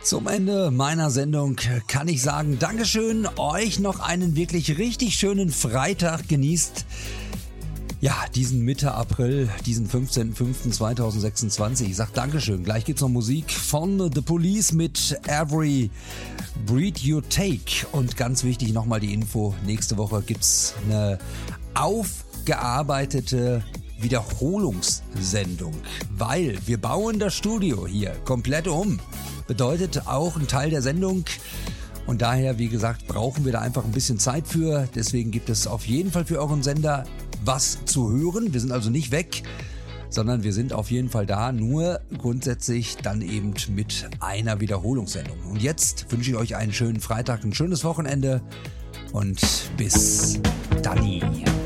Zum Ende meiner Sendung kann ich sagen, Dankeschön, euch noch einen wirklich richtig schönen Freitag. Genießt diesen Mitte April, diesen 15.05.2026. Ich sag Dankeschön. Gleich gibt's noch Musik von The Police mit Every Breath You Take. Und ganz wichtig nochmal die Info, nächste Woche gibt's eine aufgearbeitete Wiederholungssendung, weil wir bauen das Studio hier komplett um. Bedeutet auch ein Teil der Sendung und daher, wie gesagt, brauchen wir da einfach ein bisschen Zeit für. Deswegen gibt es auf jeden Fall für euren Sender was zu hören. Wir sind also nicht weg, sondern wir sind auf jeden Fall da, nur grundsätzlich dann eben mit einer Wiederholungssendung. Und jetzt wünsche ich euch einen schönen Freitag, ein schönes Wochenende und bis dann.